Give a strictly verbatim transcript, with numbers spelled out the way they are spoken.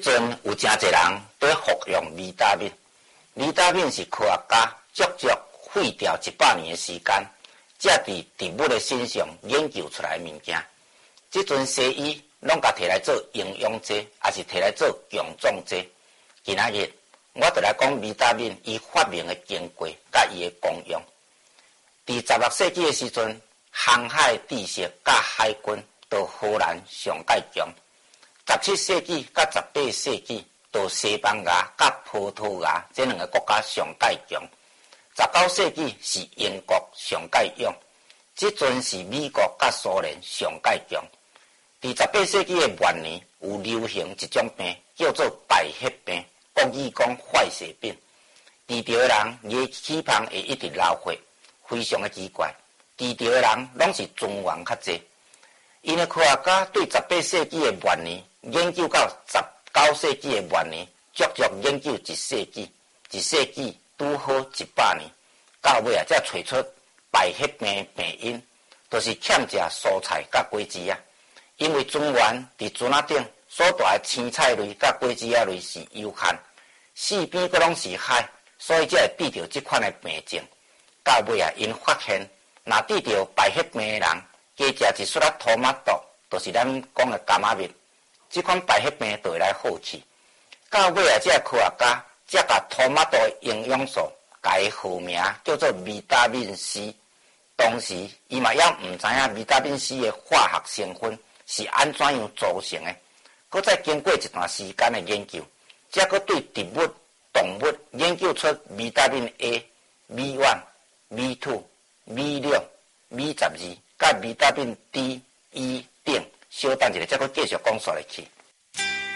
阵有真侪人在服用维他命，维他命是科学家足足费掉一百年的时间，才伫植物的身上研究出来的物件。即阵西医拢甲摕来做营养剂，也是摕来做强壮剂。今仔日我就来讲维他命伊发明的经过，甲伊的功用。伫十六世纪的时阵，航海知识甲海军到荷兰上介强。十七世纪甲十八世纪，到西班牙甲葡萄牙这两个国家上介强。十九世纪是英国上介用，即阵是美国甲苏联上介强。伫十八世纪的末年，有流行一种病叫做败血病，国语讲坏血病。治疗的人牙齿旁会一直流血，非常的奇怪。治疗的人拢是资源较济。因为科学家对十八世纪的末年研究到十九世纪的末年，足足研究一世纪，一世纪拄好一百年，到尾啊才找出败血病的病因，就是欠食蔬菜甲果子啊。因为资源伫船仔顶所带的青菜类甲果子仔类是有限，四边阁拢是海，所以才会得到即款的病症。到尾啊，因发现若得到败血病的人，加食一撮仔托马豆，就是咱讲的柑仔蜜，即款败血病就会来好去。到尾啊，这科学家才甲托马豆的营养素改号名叫做维他命 C。当时伊嘛也毋知影维他命 C 的化学成分是安怎样组成的。搁再经过一段时间的研究，才搁对植物、动物研究出维他命 A、V 一、V 二、V 六、V 十二。甲维他命 D、E 等，稍等一下，再搁继续讲下去。